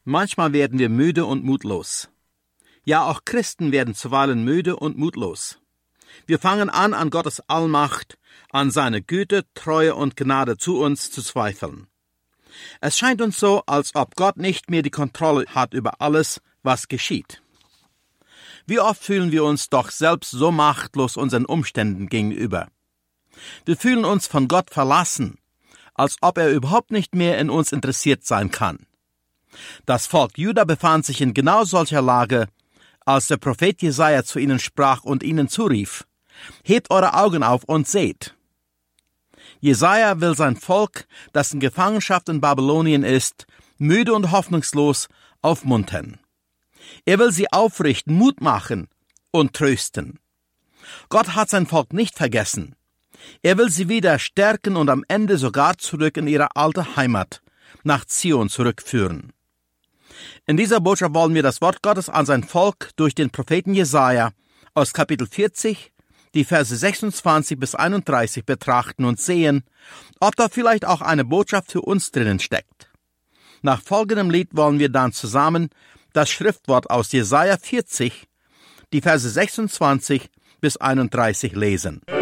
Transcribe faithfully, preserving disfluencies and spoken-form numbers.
Manchmal werden wir müde und mutlos. Ja, auch Christen werden zuweilen müde und mutlos. Wir fangen an, an Gottes Allmacht, an seine Güte, Treue und Gnade zu uns zu zweifeln. Es scheint uns so, als ob Gott nicht mehr die Kontrolle hat über alles, was geschieht. Wie oft fühlen wir uns doch selbst so machtlos unseren Umständen gegenüber. Wir fühlen uns von Gott verlassen, als ob er überhaupt nicht mehr in uns interessiert sein kann. Das Volk Juda befand sich in genau solcher Lage, als der Prophet Jesaja zu ihnen sprach und ihnen zurief: Hebt eure Augen auf und seht. Jesaja will sein Volk, das in Gefangenschaft in Babylonien ist, müde und hoffnungslos, aufmuntern. Er will sie aufrichten, Mut machen und trösten. Gott hat sein Volk nicht vergessen. Er will sie wieder stärken und am Ende sogar zurück in ihre alte Heimat, nach Zion zurückführen. In dieser Botschaft wollen wir das Wort Gottes an sein Volk durch den Propheten Jesaja aus Kapitel vierzig, die Verse sechsundzwanzig bis einunddreißig betrachten und sehen, ob da vielleicht auch eine Botschaft für uns drinnen steckt. Nach folgendem Lied wollen wir dann zusammen das Schriftwort aus Jesaja vierzig, die Verse sechsundzwanzig bis einunddreißig lesen.